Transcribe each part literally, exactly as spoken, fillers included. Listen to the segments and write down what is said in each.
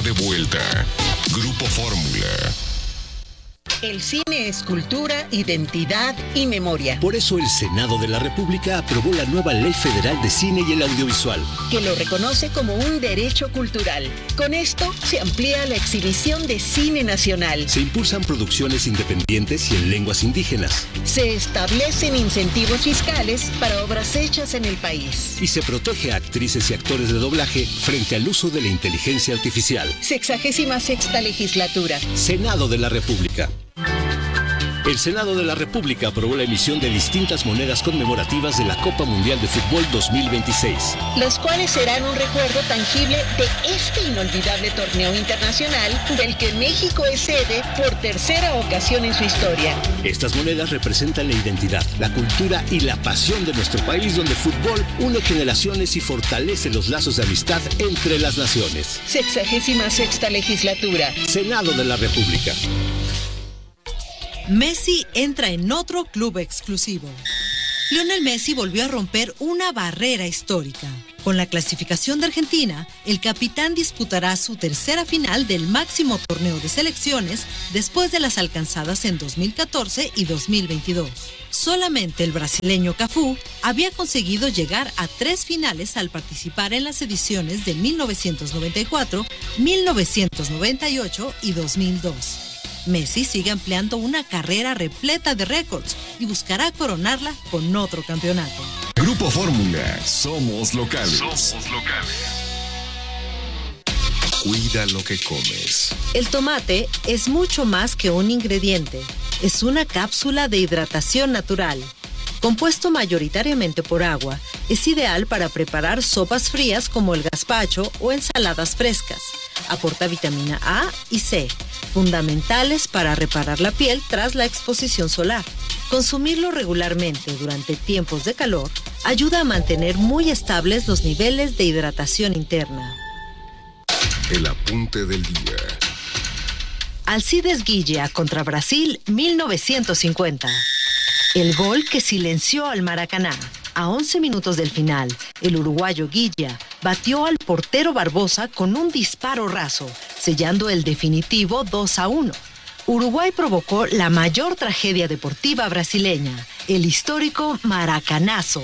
de vuelta. Grupo Fórmula. El cine es cultura, identidad y memoria. Por eso el Senado de la República aprobó la nueva Ley Federal de Cine y el Audiovisual, que lo reconoce como un derecho cultural. Con esto se amplía la exhibición de cine nacional. Se impulsan producciones independientes y en lenguas indígenas. Se establecen incentivos fiscales para obras hechas en el país. Y se protege a actrices y actores de doblaje frente al uso de la inteligencia artificial. Sexagésima sexta legislatura. Senado de la República. El Senado de la República aprobó la emisión de distintas monedas conmemorativas de la Copa Mundial de Fútbol dos mil veintiséis. Las cuales serán un recuerdo tangible de este inolvidable torneo internacional del que México es sede por tercera ocasión en su historia. Estas monedas representan la identidad, la cultura y la pasión de nuestro país, donde el fútbol une generaciones y fortalece los lazos de amistad entre las naciones. Sexagésima sexta legislatura. Senado de la República. Messi entra en otro club exclusivo. Lionel Messi volvió a romper una barrera histórica. Con la clasificación de Argentina, el capitán disputará su tercera final del máximo torneo de selecciones después de las alcanzadas en dos mil catorce y dos mil veintidós. Solamente el brasileño Cafú había conseguido llegar a tres finales al participar en las ediciones de mil novecientos noventa y cuatro, mil novecientos noventa y ocho y dos mil dos. Messi sigue ampliando una carrera repleta de récords y buscará coronarla con otro campeonato. Grupo Fórmula, somos locales. Somos locales. Cuida lo que comes. El tomate es mucho más que un ingrediente. Es una cápsula de hidratación natural. Compuesto mayoritariamente por agua, es ideal para preparar sopas frías como el gazpacho o ensaladas frescas. Aporta vitamina A y C, fundamentales para reparar la piel tras la exposición solar. Consumirlo regularmente durante tiempos de calor ayuda a mantener muy estables los niveles de hidratación interna. El apunte del día. Alcides Guilla contra Brasil mil novecientos cincuenta. El gol que silenció al Maracaná. A once minutos del final, el uruguayo Guilla batió al portero Barbosa con un disparo raso, sellando el definitivo dos a uno. Uruguay provocó la mayor tragedia deportiva brasileña, el histórico Maracanazo.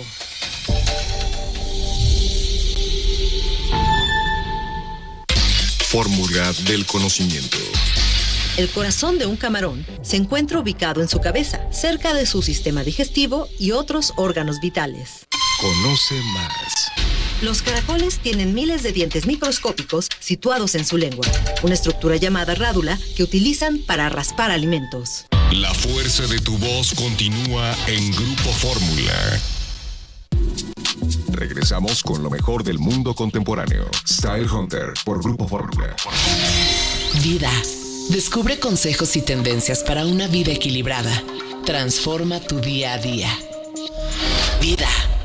Fórmula del conocimiento. El corazón de un camarón se encuentra ubicado en su cabeza, cerca de su sistema digestivo y otros órganos vitales. Conoce más. Los caracoles tienen miles de dientes microscópicos situados en su lengua, una estructura llamada rádula que utilizan para raspar alimentos. La fuerza de tu voz continúa en Grupo Fórmula. Regresamos con lo mejor del mundo contemporáneo. Style Hunter por Grupo Fórmula. Vida. Descubre consejos y tendencias para una vida equilibrada. Transforma tu día a día. Vida.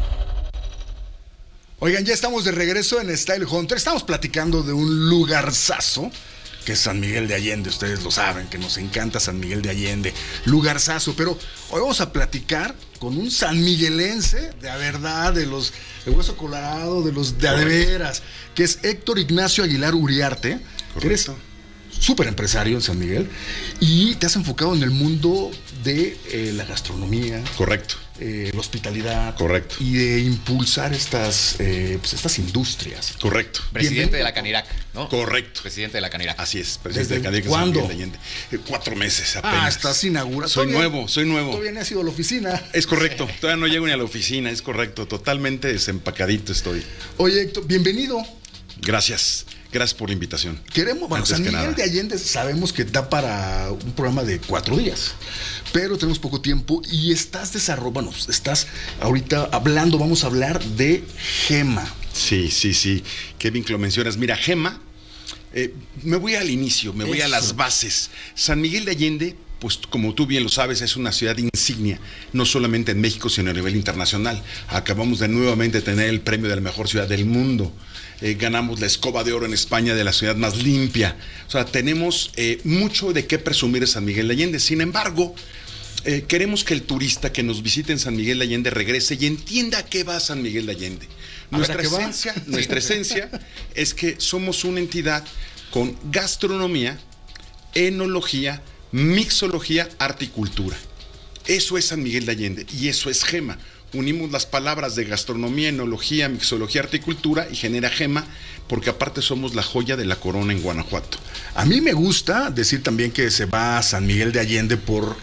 Oigan, ya estamos de regreso en Style Hunter. Estamos platicando de un lugarzazo que es San Miguel de Allende. Ustedes lo saben, que nos encanta San Miguel de Allende. Lugarzazo. Pero hoy vamos a platicar con un sanmiguelense de a verdad, de los de hueso colorado, de los de a de veras, que es Héctor Ignacio Aguilar Uriarte. Que eres súper empresario en San Miguel y te has enfocado en el mundo de eh, la gastronomía. Correcto. Eh, la hospitalidad. Correcto. Y de impulsar estas, eh, pues estas industrias. Correcto. Presidente de la Canirac, ¿no? Correcto. Presidente de la Canirac. Así es. Presidente de la ¿Desde Canirac. cuándo? San Miguel de Allende. Eh, cuatro meses apenas. Ah, estás inaugurado. Soy nuevo, soy nuevo. Todavía no has ido a la oficina. Es correcto. Todavía no llego ni a la oficina, es correcto. Totalmente desempacadito estoy. Oye, Héctor, bienvenido. Gracias. Gracias por la invitación. Queremos, bueno, San Miguel de Allende sabemos que da para un programa de cuatro días, pero tenemos poco tiempo y estás desarrollando, bueno, estás ahorita hablando, vamos a hablar de Gema. Sí, sí, sí. Qué bien que lo mencionas. Mira, Gema, eh, me voy al inicio, me voy Eso. a las bases. San Miguel de Allende, pues como tú bien lo sabes, es una ciudad insignia, no solamente en México, sino a nivel internacional. Acabamos de nuevamente tener el premio de la mejor ciudad del mundo. Eh, ganamos la escoba de oro en España de la ciudad más limpia. O sea, tenemos eh, mucho de qué presumir de San Miguel de Allende. Sin embargo, eh, queremos que el turista que nos visite en San Miguel de Allende regrese y entienda a qué va San Miguel de Allende. Nuestra esencia, nuestra esencia es que somos una entidad con gastronomía, enología, mixología, arte y cultura. Eso es San Miguel de Allende y eso es Gema. Unimos las palabras de gastronomía, enología, mixología, arte y cultura y genera Gema, porque aparte somos la joya de la corona en Guanajuato. A mí me gusta decir también que se va a San Miguel de Allende por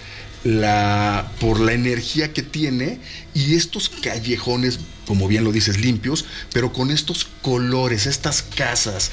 la, por la energía que tiene y estos callejones, como bien lo dices, limpios, pero con estos colores, estas casas.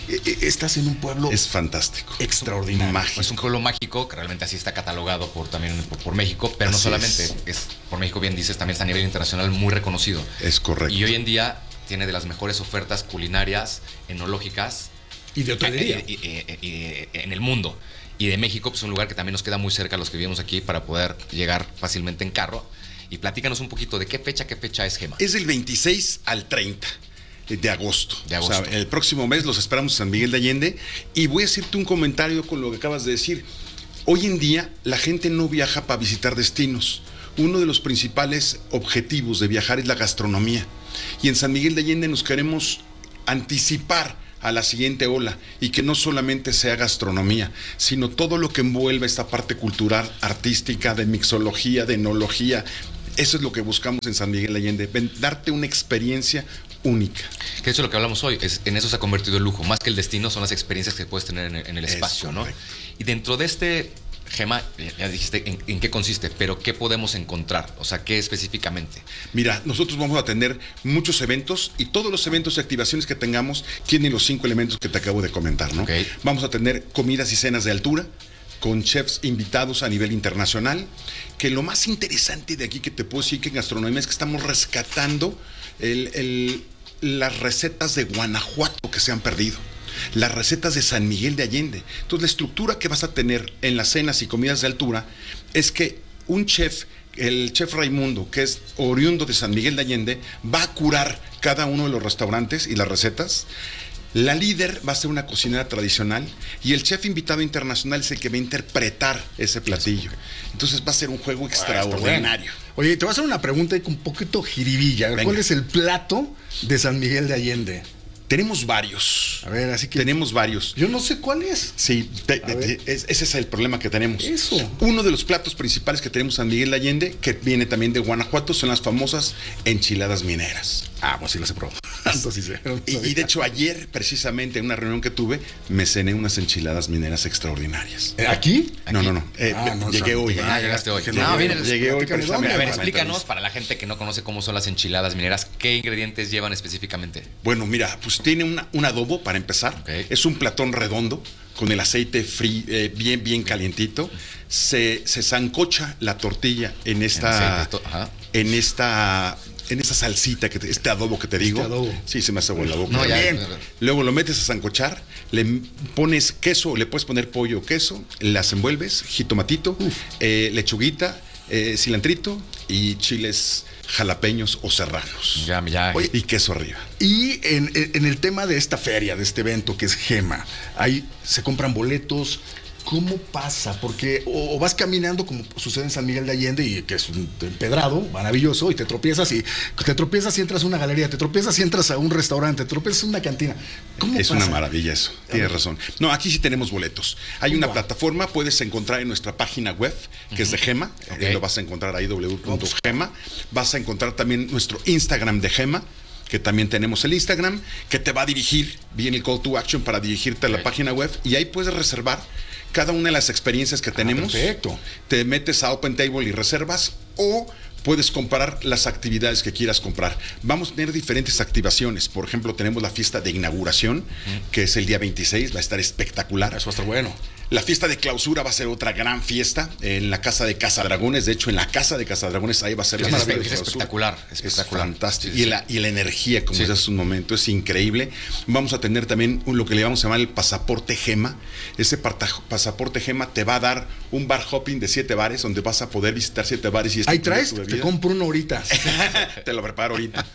Estás en un pueblo... Es fantástico. Extraordinario. Mágico. Es un pueblo mágico, que realmente así está catalogado por, también por, por México, pero así no solamente es. es por México, bien dices, también está a nivel internacional muy reconocido. Es correcto. Y hoy en día tiene de las mejores ofertas culinarias, enológicas y de hotelería y, y, y, y, en el mundo. Y de México, pues un lugar que también nos queda muy cerca a los que vivimos aquí para poder llegar fácilmente en carro. Y platícanos un poquito de qué fecha, qué fecha es Gema. Es del veintiséis al treinta de agosto. De agosto. O sea, el próximo mes los esperamos en San Miguel de Allende. Y voy a hacerte un comentario con lo que acabas de decir. Hoy en día la gente no viaja para visitar destinos. Uno de los principales objetivos de viajar es la gastronomía. Y en San Miguel de Allende nos queremos anticipar a la siguiente ola y que no solamente sea gastronomía, sino todo lo que envuelve esta parte cultural, artística, de mixología, de enología. Eso es lo que buscamos en San Miguel de Allende, darte una experiencia única. Que eso es lo que hablamos hoy, es, en eso se ha convertido el lujo, más que el destino son las experiencias que puedes tener en el, en el espacio, ¿no? Y dentro de este Gema, ya dijiste en, en qué consiste, pero ¿qué podemos encontrar? O sea, ¿qué específicamente? Mira, nosotros vamos a tener muchos eventos y todos los eventos y activaciones que tengamos tienen los cinco elementos que te acabo de comentar, ¿no? Okay. Vamos a tener comidas y cenas de altura con chefs invitados a nivel internacional, que lo más interesante de aquí que te puedo decir que en gastronomía es que estamos rescatando el, el, las recetas de Guanajuato que se han perdido. Las recetas de San Miguel de Allende. Entonces, la estructura que vas a tener en las cenas y comidas de altura es que un chef, el chef Raimundo, que es oriundo de San Miguel de Allende, va a curar cada uno de los restaurantes y las recetas. La líder va a ser una cocinera tradicional y el chef invitado internacional es el que va a interpretar ese platillo. Entonces va a ser un juego extraordinario. Bueno. Oye, te voy a hacer una pregunta con un poquito jiribilla. Venga. ¿Cuál es el plato de San Miguel de Allende? Tenemos varios. A ver, así que... Tenemos varios. Yo no sé cuál es. Sí, te, te, te, es, ese es el problema que tenemos. Eso. Uno de los platos principales que tenemos en San Miguel de Allende, que viene también de Guanajuato, son las famosas enchiladas mineras. Ah, pues sí las he probado. Sí, sí. Y, y de hecho ayer, precisamente, en una reunión que tuve, me cené unas enchiladas mineras extraordinarias. ¿Aquí? No, no, no. Eh, ah, no llegué hoy. Ah, llegaste hoy. Llegué, no, llegué, llegué hoy. A ver, explícanos, para la gente que no conoce cómo son las enchiladas mineras, ¿qué ingredientes llevan específicamente? Bueno, mira, pues tiene una, un adobo para empezar. Okay. Es un platón redondo con el aceite frío, eh, bien, bien calientito. Se, se sancocha la tortilla en esta, en, en esta, en esta salsita, que te, este adobo que te digo. Este adobo. Sí, se me hace agua la boca. No, ya, bien. ya, ya. Luego lo metes a sancochar, le pones queso, le puedes poner pollo o queso, las envuelves, jitomatito, eh, lechuguita, eh, cilantrito y chiles jalapeños o serranos. Ya, ya. Oye, y queso arriba. Y en, en el tema de esta feria, de este evento que es Gema, ahí se compran boletos. ¿Cómo pasa? Porque o, o vas caminando como sucede en San Miguel de Allende, y que es un empedrado maravilloso, y te tropiezas y te tropiezas y entras a una galería, te tropiezas y entras a un restaurante, te tropiezas a una cantina. ¿Cómo es pasa? Una maravilla eso, tienes razón. No, aquí sí tenemos boletos. Hay una plataforma, puedes encontrar en nuestra página web, que uh-huh. es de Gema, okay. eh, lo vas a encontrar ahí, doble u doble u doble u punto gema. Vas a encontrar también nuestro Instagram de Gema, que también tenemos el Instagram, que te va a dirigir, viene el call to action para dirigirte okay. a la página web, y ahí puedes reservar cada una de las experiencias que tenemos. Ah, perfecto. Te metes a Open Table y reservas, o puedes comprar las actividades que quieras comprar. Vamos a tener diferentes activaciones. Por ejemplo, tenemos la fiesta de inauguración, uh-huh. que es el día veintiséis, va a estar espectacular. Eso va a estar bueno. La fiesta de clausura va a ser otra gran fiesta en la casa de Casadragones. De hecho, en la casa de Casadragones ahí va a ser es la fiesta fiesta de espectacular, espectacular. Es fantástico. Sí, sí. Y, la, y la energía, como sí. dices hace un momento, es increíble. Vamos a tener también lo que le vamos a llamar el pasaporte Gema. Ese pasaporte Gema te va a dar un bar hopping de siete bares, donde vas a poder visitar siete bares. Y ahí traes, te compro uno ahorita. Te lo preparo ahorita.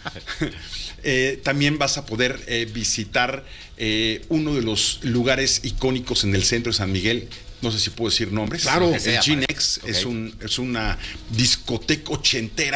Eh, también vas a poder eh, visitar eh, uno de los lugares icónicos en el centro de San Miguel. No sé si puedo decir nombres. Claro. El G-Nex okay. es, un, es una discoteca ochentera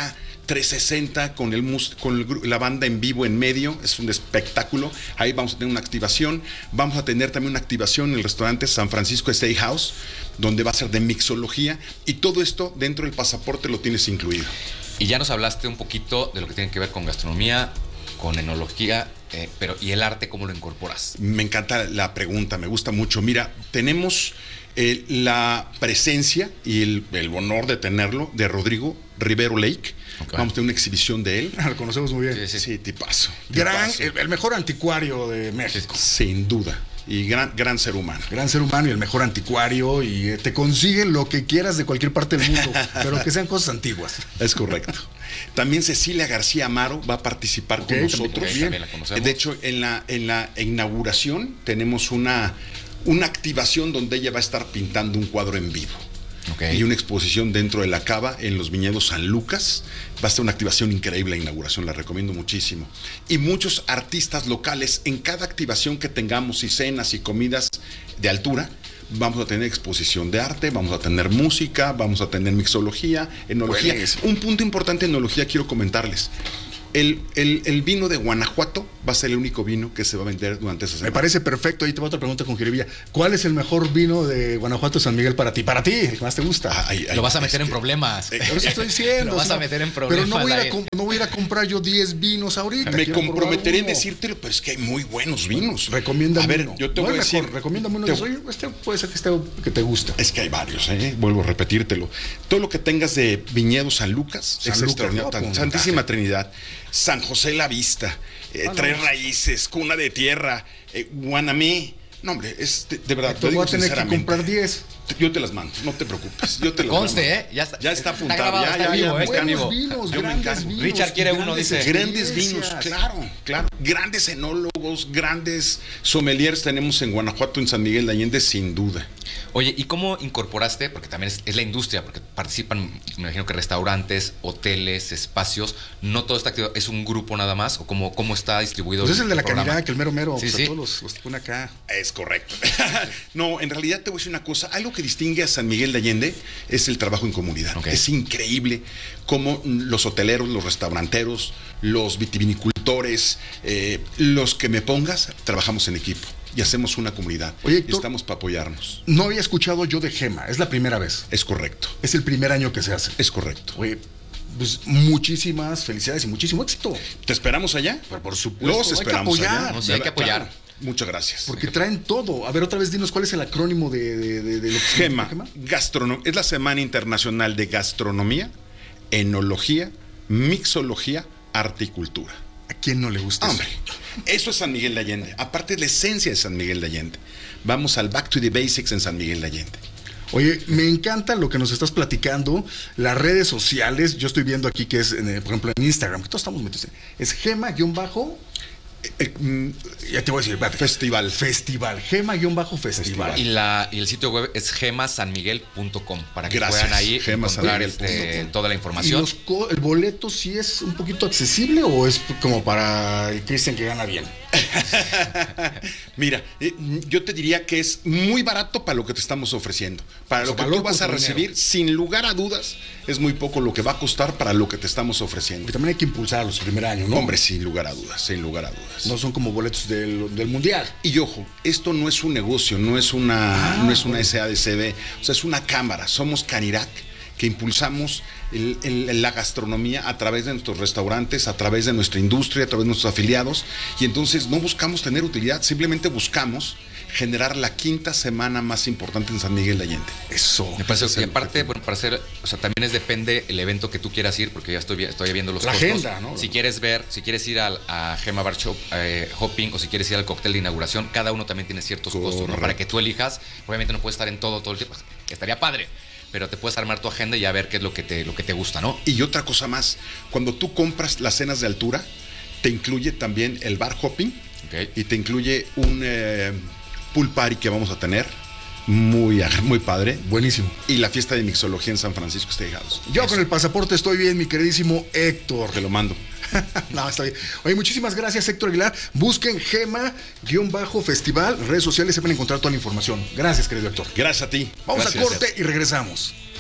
trescientos sesenta con, el, con el, la banda en vivo en medio, es un espectáculo. Ahí vamos a tener una activación. Vamos a tener también una activación en el restaurante San Francisco Steakhouse, donde va a ser de mixología, y todo esto dentro del pasaporte lo tienes incluido. Y ya nos hablaste un poquito de lo que tiene que ver con gastronomía, con enología, eh, pero ¿y el arte cómo lo incorporas? Me encanta la pregunta, me gusta mucho. Mira, tenemos eh, la presencia y el, el honor de tenerlo de Rodrigo Rivero Lake. Okay. Vamos a tener una exhibición de él. Lo conocemos muy bien. Sí, sí, sí, tipazo. Gran, el, el mejor anticuario de México. Sin duda. Y gran, gran ser humano. Gran ser humano y el mejor anticuario. Y eh, te consigue lo que quieras de cualquier parte del mundo, pero que sean cosas antiguas. Es correcto. También Cecilia García Amaro va a participar okay, con nosotros. También, también la conocemos. De hecho, en la, en la inauguración tenemos una, una activación donde ella va a estar pintando un cuadro en vivo. Okay. Y una exposición dentro de la cava en los viñedos San Lucas. Va a ser una activación increíble, la inauguración, la recomiendo muchísimo. Y muchos artistas locales, en cada activación que tengamos, y cenas y comidas de altura, vamos a tener exposición de arte, vamos a tener música, vamos a tener mixología, enología. Buenísimo. Un punto importante en enología quiero comentarles. El, el, el vino de Guanajuato va a ser el único vino que se va a vender durante esa semana. Me parece perfecto. Ahí te va otra pregunta con Jiribilla. ¿Cuál es el mejor vino de Guanajuato San Miguel para ti? Para ti, el que más te gusta. Ay, ay, lo vas a meter en que... problemas. Eh, eso estoy diciendo. Lo vas a meter en problemas. Pero no voy, a ir a no voy a ir a comprar yo diez vinos ahorita. Me comprometeré en decírtelo, pero es que hay muy buenos vinos. Recomiéndame A ver, uno. yo te no voy a decir. Recomiéndame uno. Te... Soy, este puede ser que, esté, que te gusta. Es que hay varios, ¿eh? Vuelvo a repetírtelo. Todo lo que tengas de viñedo San Lucas San es Lucas, extraordinario. no, Santísima Trinidad. San José la Vista, eh, ah, Tres no. Raíces, Cuna de Tierra, eh, Guanamé. No, hombre, es de, de verdad. Te voy a tener que comprar diez. Yo te las mando, no te preocupes. Yo te las Conste, mando. ¿eh? Ya está, ya está apuntado. Está grabado, ya, está ya, vivo, ya, está buenos vivo. vinos, Yo grandes vinos. Richard quiere uno, dice. Grandes vinos, claro, claro. Grandes enólogos, grandes sommeliers tenemos en Guanajuato, en San Miguel de Allende, sin duda. Oye, ¿y cómo incorporaste? Porque también es, es la industria, porque participan, me imagino que restaurantes, hoteles, espacios. No todo está activo, es un grupo nada más, o cómo, cómo está distribuido. Pues es el de la programa? calidad, que el mero mero, sí, pues sí. a todos los, los pone acá. Es correcto. No, en realidad te voy a decir una cosa. Algo que distingue a San Miguel de Allende es el trabajo en comunidad. Okay. Es increíble cómo los hoteleros, los restauranteros, los vitivinicultores, eh, los que me pongas, trabajamos en equipo. Y hacemos una comunidad. Oye, Héctor, y estamos para apoyarnos. No había escuchado yo de Gema, es la primera vez. Es correcto. Es el primer año que se hace. Es correcto. Oye, pues muchísimas felicidades y muchísimo éxito. ¿Te esperamos allá? Pero por supuesto. Los esperamos hay que apoyar. allá. No, sí, hay que apoyar. Claro. Muchas gracias. Porque traen todo. A ver, otra vez dinos cuál es el acrónimo de, de, de, de lo que Gema. Gema. Gastronom- es la Semana Internacional de Gastronomía, Enología, Mixología, Arte y Cultura. ¿A quién no le gusta Hombre, eso? Eso es San Miguel de Allende. Aparte es la esencia de San Miguel de Allende. Vamos al back to the basics en San Miguel de Allende. Oye, me encanta lo que nos estás platicando, las redes sociales. Yo estoy viendo aquí que es, por ejemplo, en Instagram, que todos estamos metidos. Es Gema-bajo. Eh, eh, ya te voy a decir, espérate. Festival. Festival, Gema-Festival. Y, la, y el sitio web es gema san miguel punto com para que Gracias. puedan ahí Gema encontrar este, toda la información. ¿Y los co- el boleto sí es un poquito accesible o es como para el Cristian que gana bien? Mira, eh, yo te diría que es muy barato para lo que te estamos ofreciendo. Para lo que tú vas a recibir, sin lugar a dudas, es muy poco lo que va a costar para lo que te estamos ofreciendo. Porque también hay que impulsarlos el primer año, ¿no? Hombre, sin lugar a dudas, sin lugar a dudas. No son como boletos del, del mundial. Y ojo, esto no es un negocio, no es una, ah, no es una S A D C B, o sea, es una cámara. Somos Canirac, que impulsamos el, el, la gastronomía a través de nuestros restaurantes, a través de nuestra industria, a través de nuestros afiliados, y entonces no buscamos tener utilidad, simplemente buscamos generar la quinta semana más importante en San Miguel de Allende. Eso. Me parece que aparte, bueno, para hacer, o sea, también es depende el evento que tú quieras ir, porque ya estoy, estoy viendo los la costos. agenda, ¿no? Si quieres ver, si quieres ir al, a Gema Bar Shop, eh, Hopping, o si quieres ir al cóctel de inauguración, cada uno también tiene ciertos Correcto. costos, ¿no? Para que tú elijas. Obviamente no puedes estar en todo, todo el tiempo, que estaría padre, pero te puedes armar tu agenda y ya ver qué es lo que te, lo que te gusta, ¿no? Y otra cosa más, cuando tú compras las cenas de altura, te incluye también el bar hopping, okay. Y te incluye un eh, pool party que vamos a tener, muy, muy padre. Buenísimo. Y la fiesta de mixología en San Francisco Steakhouse. Yo Eso. Con el pasaporte estoy bien, mi queridísimo Héctor. Te lo mando. No, está bien. Oye, muchísimas gracias, Héctor Aguilar. Busquen Gema-Festival, redes sociales, se van a encontrar toda la información. Gracias, querido Héctor. Gracias a ti. Vamos gracias. a corte y regresamos.